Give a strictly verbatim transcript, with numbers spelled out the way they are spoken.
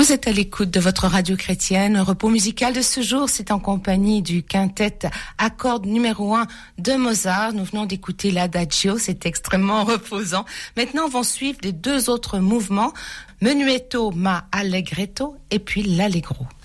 Vous êtes à l'écoute de votre radio chrétienne. Repos musical de ce jour, c'est en compagnie du quintet à cordes numéro un de Mozart. Nous venons d'écouter l'Adagio, c'est extrêmement reposant. Maintenant, vont suivre les deux autres mouvements, Menuetto ma allegretto et puis l'Allegro.